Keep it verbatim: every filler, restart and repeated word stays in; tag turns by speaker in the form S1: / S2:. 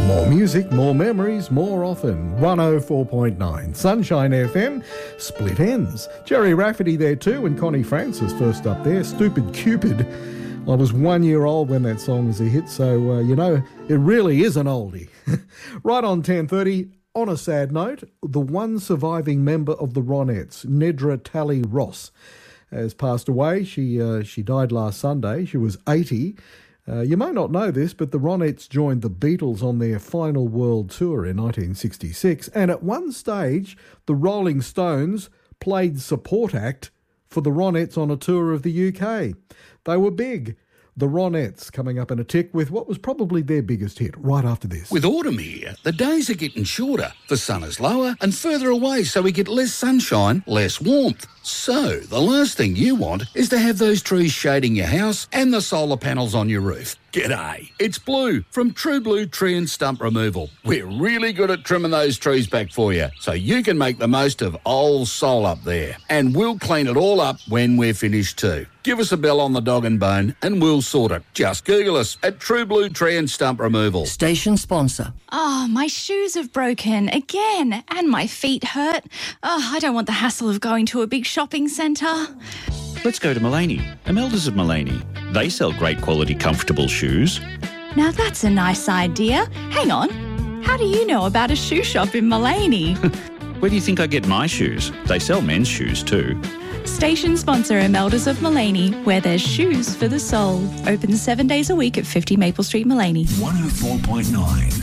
S1: More music, more memories, more often. one oh four point nine Sunshine F M, Split Ends. Jerry Rafferty there too, and Connie Francis first up there. Stupid Cupid. I was one year old when that song was a hit, so, uh, you know, it really is an oldie. Right on ten thirty, on a sad note, the one surviving member of the Ronettes, Nedra Talley-Ross, has passed away. She, uh, she died last Sunday. She was eighty. Uh, you may not know this, but the Ronettes joined the Beatles on their final world tour in nineteen sixty-six, and at one stage, the Rolling Stones played support act for the Ronettes on a tour of the U K. They were big. The Ronettes coming up in a tick with what was probably their biggest hit right after this.
S2: With autumn here, the days are getting shorter, the sun is lower and further away, so we get less sunshine, less warmth. So, the last thing you want is to have those trees shading your house and the solar panels on your roof. G'day, it's Blue from True Blue Tree and Stump Removal. We're really good at trimming those trees back for you, so you can make the most of old sol up there. And we'll clean it all up when we're finished too. Give us a bell on the dog and bone and we'll sort it. Just Google us at True Blue Tree and Stump Removal.
S3: Station sponsor.
S4: Oh, my shoes have broken again and my feet hurt. Oh, I don't want the hassle of going to a big shopping centre.
S5: Let's go to Mullaney, Imeldas of Mullaney. They sell great quality, comfortable shoes.
S4: Now that's a nice idea. Hang on. How do you know about a shoe shop in Mullaney?
S5: Where do you think I get my shoes? They sell men's shoes too.
S4: Station sponsor Imeldas of Mullaney, where there's shoes for the soul. Open seven days a week at fifty Maple Street, Mullaney.
S6: one oh four point nine